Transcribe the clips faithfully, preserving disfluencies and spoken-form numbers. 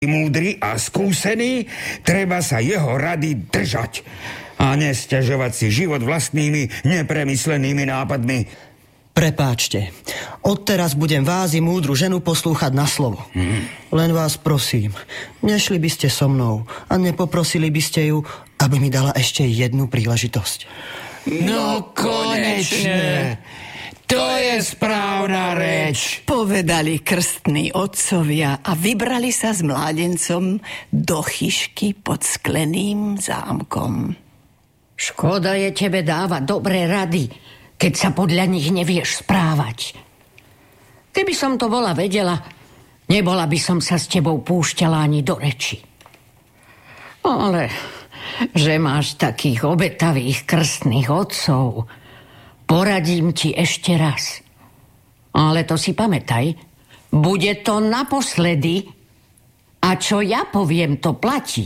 múdry a skúsený, treba sa jeho rady držať a nesťažovať si život vlastnými nepremyslenými nápadmi. Prepáčte, odteraz budem vás i múdru ženu poslúchať na slovo. Hmm. Len vás prosím, nešli by ste so mnou a nepoprosili by ste ju, aby mi dala ešte jednu príležitosť. No konečne! To je správna reč. Povedali krstní otcovia a vybrali sa s mládencom do chyšky pod skleným zámkom. Škoda je tebe dávať dobré rady, keď sa podľa nich nevieš správať. Keby som to bola vedela, nebola by som sa s tebou púšťala ani do reči. Ale že máš takých obetavých krstných otcov, poradím ti ešte raz. Ale to si pamätaj, bude to naposledy a čo ja poviem, to platí.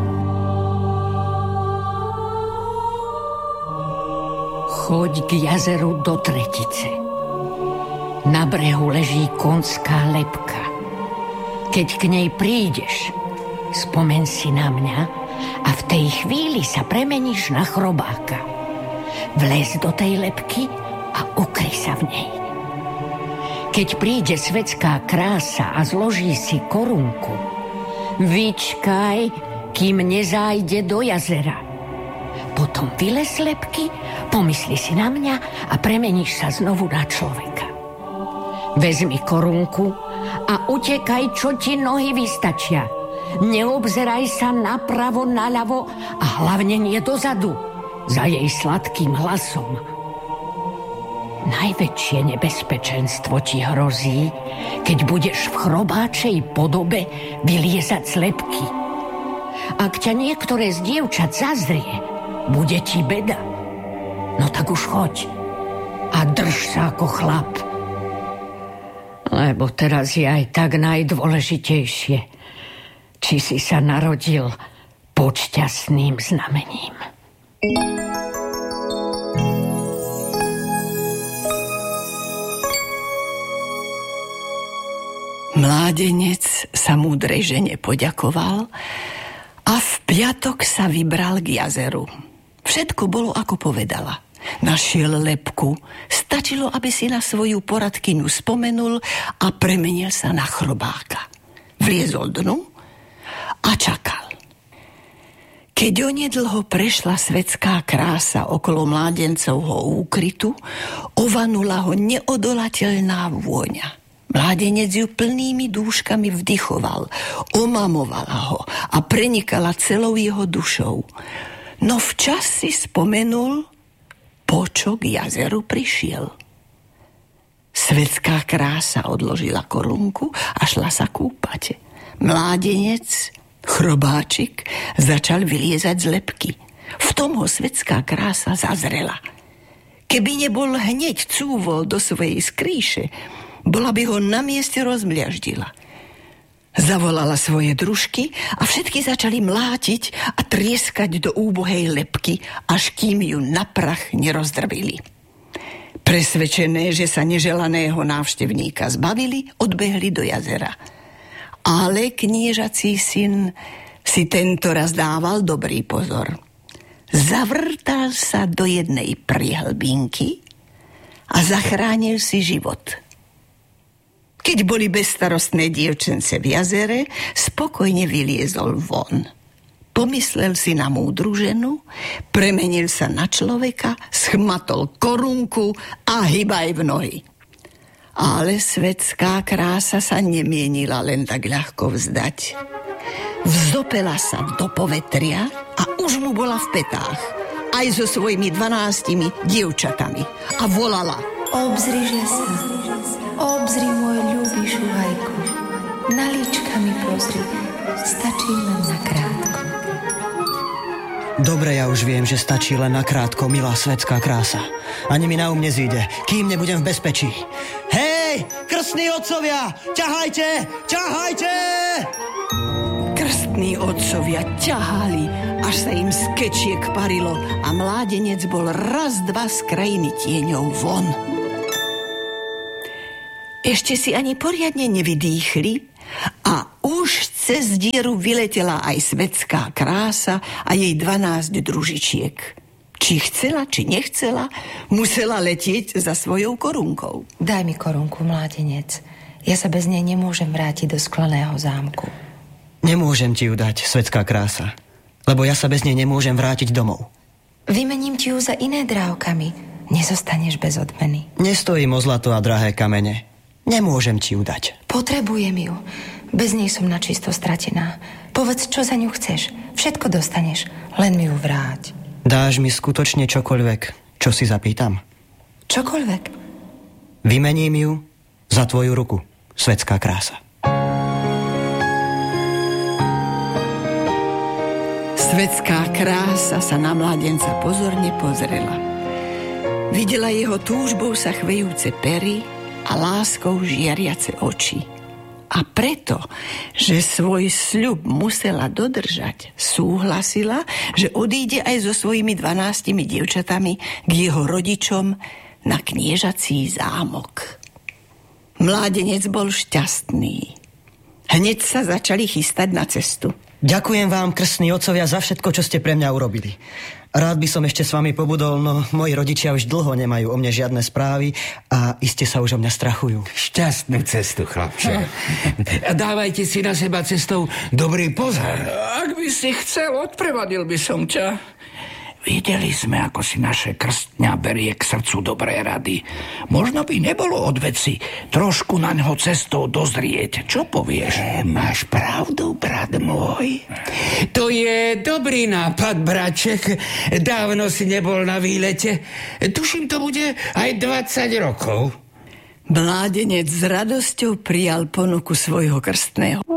Choď k jazeru do Tretice. Na brehu leží konská lebka. Keď k nej prídeš, spomen si na mňa a v tej chvíli sa premeníš na chrobáka. Vlez do tej lebky a ukry sa v nej. Keď príde svetská krása a zloží si korunku, vyčkaj, kým nezájde do jazera. Potom vylez z lebky, pomysli si na mňa a premeníš sa znovu na človeka. Vezmi korunku a utekaj, čo ti nohy vystačia. Neobzeraj sa napravo, naľavo a hlavne nie dozadu. Za jej sladkým hlasom. Najväčšie nebezpečenstvo ti hrozí, keď budeš v chrobáčej podobe vyliezať z lebky. Ak ťa niektoré z dievčat zazrie, bude ti beda. No tak už choď a drž sa ako chlap. Lebo teraz je aj tak najdôležitejšie, či si sa narodil pod šťastným znamením. Mládenec sa múdrej žene poďakoval a v piatok sa vybral k jazeru. Všetko bolo, ako povedala. Našiel lebku, stačilo, aby si na svoju poradkyňu spomenul a premenil sa na chrobáka. Vliezol dnu a čakal. Keď onedlho prešla svetská krása okolo mládencovho úkrytu, ovanula ho neodolateľná vôňa. Mládenec ju plnými dúškami vdychoval, omamovala ho a prenikala celou jeho dušou. No včas si spomenul, po čo k jazeru prišiel. Svetská krása odložila korunku a šla sa kúpať. Mládenec, chrobáčik, začal vyliezať z lebky. V tom ho svetská krása zazrela. Keby nebol hneď cúvol do svojej skrýše, bola by ho na mieste rozmliaždila. Zavolala svoje družky a všetky začali mlátiť a trieskať do úbohej lebky, až kým ju na prach nerozdrvili. Presvedčené, že sa neželaného návštevníka zbavili, odbehli do jazera. Ale kniežací syn si tento raz dával dobrý pozor. Zavrtal sa do jednej priehlbinky a zachránil si život. Keď boli bezstarostné dievčence v jazere, spokojne vyliezol von. Pomyslel si na múdru ženu, premenil sa na človeka, schmatol korunku a hybaj v nohy. Ale svetská krása sa nemienila len tak ľahko vzdať. Vzopela sa do povetria a už mu bola v petách, aj so svojimi dvanástimi dievčatami. A volala: Obzriže sa, obzri môj ľubý šuhajku, na líčka mi pozri, stačí len na krátko. Dobre, ja už viem, že stačí len na krátko, milá svetská krása. Ani mi na um nezíde, kým nebudem v bezpečí. Hej, krstní otcovia, ťahajte, ťahajte! Krstní otcovia ťahali, až sa im z kečiek parilo a mládenec bol raz, dva z krajiny tieňov von. Ešte si ani poriadne nevydýchli a už Cez dieru vyletela aj svetská krása a jej dvanásť družičiek. Či chcela, či nechcela, musela letieť za svojou korunkou. Daj mi korunku, mládenec. Ja sa bez nej nemôžem vrátiť do skleného zámku. Nemôžem ti ju dať, svetská krása, lebo ja sa bez nej nemôžem vrátiť domov. Vymením ti ju za iné drávkami. Nezostaneš bez odmeny. Nestojím o zlato a drahé kamene. Nemôžem ti ju dať. Potrebujem ju. Bez nej som načisto stratená. Povedz, čo za ňu chceš. Všetko dostaneš, len mi ju vráť. Dáš mi skutočne čokoľvek, čo si zapýtam? Čokoľvek. Vymením ju za tvoju ruku, svetská krása. Svetská krása sa na mládenca pozorne pozrela. Videla jeho túžbou sa chvejúce pery a láskou žiariace oči. A preto, že svoj sľub musela dodržať, súhlasila, že odíde aj so svojimi dvanástimi dievčatami k jeho rodičom na kniežací zámok. Mládenec bol šťastný. Hneď sa začali chystať na cestu. Ďakujem vám, krstní otcovia, za všetko, čo ste pre mňa urobili. Rád by som ešte s vami pobudol, no moji rodičia už dlho nemajú o mne žiadne správy a iste sa už o mňa strachujú. Šťastnú cestu, chlapče. A dávajte si na seba cestou dobrý pozor. Ak by si chcel, odprevadil by som ťa. Videli sme, ako si naše krstňa berie k srdcu dobré rady. Možno by nebolo od veci trošku na ňo cestou dozrieť. Čo povieš? E, máš pravdu, brat môj. To je dobrý nápad, braček. Dávno si nebol na výlete. Tuším, to bude aj dvadsať rokov. Mládenec s radosťou prijal ponuku svojho krstného.